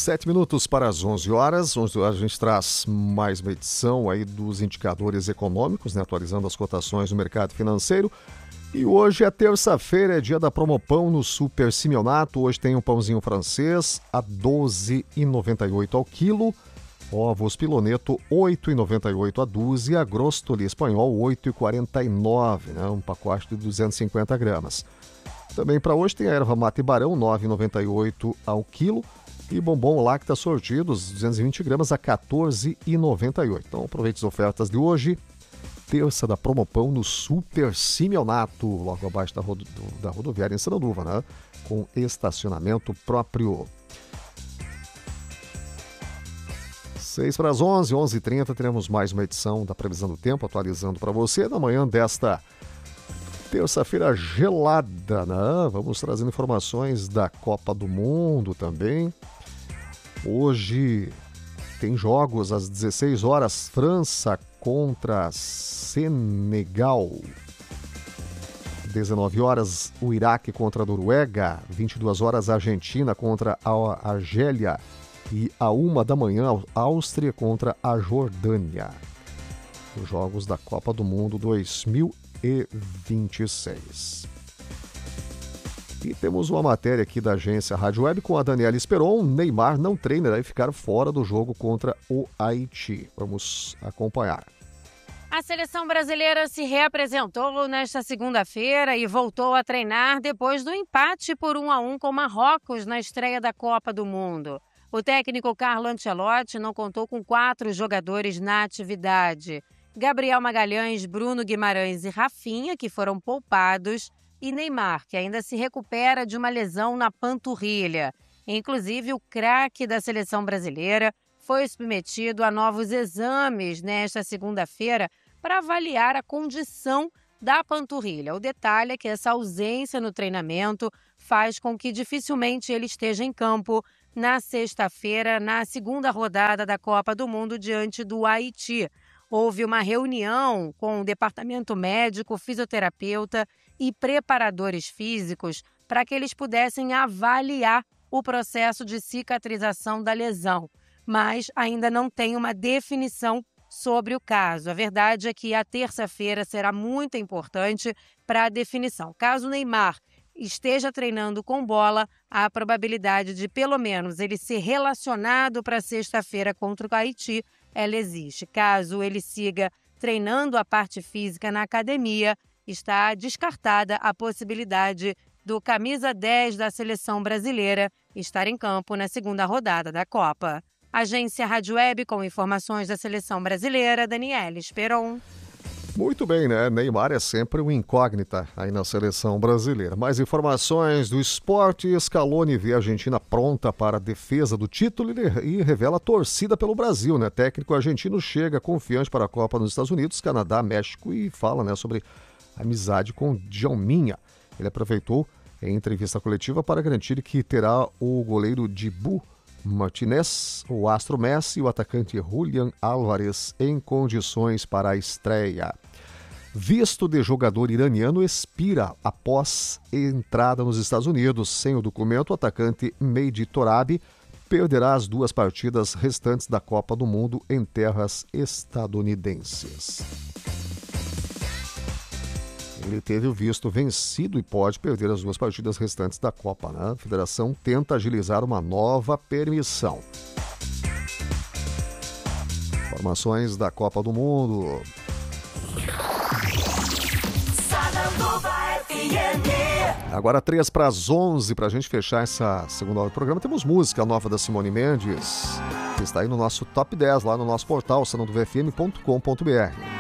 7 minutos para as 11 horas. 11 horas a gente traz mais uma edição aí dos indicadores econômicos, né, atualizando as cotações do mercado financeiro. E hoje é terça-feira, é dia da Promopão no Super Simeonato. Hoje tem um pãozinho francês a R$ 12,98 ao quilo. Ovos Piloneto, R$ 8,98 a dúzia. Grostoli espanhol, R$ 8,49, né? Um pacote de 250 gramas. Também para hoje tem a erva mate barão, R$ 9,98 ao quilo. E bombom Lacta sortidos, 220 gramas a R$ 14,98. Então aproveite as ofertas de hoje. Terça da Promopão no Super Simeonato, logo abaixo da rodoviária em Sananduva, né? Com estacionamento próprio. 6 para as 11, 11h30, teremos mais uma edição da Previsão do Tempo, atualizando para você na manhã desta terça-feira gelada, né? Vamos trazendo informações da Copa do Mundo também. Hoje tem jogos às 16 horas, França contra Senegal. 19 horas, o Iraque contra a Noruega. 22 horas, a Argentina contra a Argélia. E à 1 da manhã, a Áustria contra a Jordânia. Os jogos da Copa do Mundo 2026. E temos uma matéria aqui da agência Rádio Web com a Daniela Esperon. Neymar não treina, deve ficar fora do jogo contra o Haiti. Vamos acompanhar. A seleção brasileira se reapresentou nesta segunda-feira e voltou a treinar depois do empate por 1-1 com Marrocos na estreia da Copa do Mundo. O técnico Carlo Ancelotti não contou com 4 jogadores na atividade. Gabriel Magalhães, Bruno Guimarães e Rafinha, que foram poupados, e Neymar, que ainda se recupera de uma lesão na panturrilha. Inclusive, o craque da seleção brasileira foi submetido a novos exames nesta segunda-feira para avaliar a condição da panturrilha. O detalhe é que essa ausência no treinamento faz com que dificilmente ele esteja em campo na sexta-feira, na segunda rodada da Copa do Mundo diante do Haiti. Houve uma reunião com o departamento médico, fisioterapeuta e preparadores físicos para que eles pudessem avaliar o processo de cicatrização da lesão, mas ainda não tem uma definição sobre o caso. A verdade é que a terça-feira será muito importante para a definição. Caso o Neymar esteja treinando com bola, a probabilidade de pelo menos ele ser relacionado para sexta-feira contra o Haiti, ela existe. Caso ele siga treinando a parte física na academia, está descartada a possibilidade do camisa 10 da seleção brasileira estar em campo na segunda rodada da Copa. Agência Rádio Web com informações da seleção brasileira, Daniela Esperon. Muito bem, né? Neymar é sempre uma incógnita aí na seleção brasileira. Mais informações do esporte. Scaloni vê a Argentina pronta para a defesa do título e revela a torcida pelo Brasil, né? Técnico argentino chega confiante para a Copa nos Estados Unidos, Canadá, México e fala, né, sobre amizade com Djalminha. Ele aproveitou em entrevista coletiva para garantir que terá o goleiro Dibu Martinez, o astro Messi e o atacante Julián Álvarez em condições para a estreia. Visto de jogador iraniano expira após entrada nos Estados Unidos. Sem o documento, o atacante Mehdi Torabi perderá as 2 partidas restantes da Copa do Mundo em terras estadunidenses. Ele teve o visto vencido e pode perder as 2 partidas restantes da Copa, né? A federação tenta agilizar uma nova permissão. Informações da Copa do Mundo. Agora 3 para as 11, para a gente fechar essa segunda hora do programa, temos música nova da Simone Mendes, que está aí no nosso Top 10, lá no nosso portal, sananduvafm.com.br.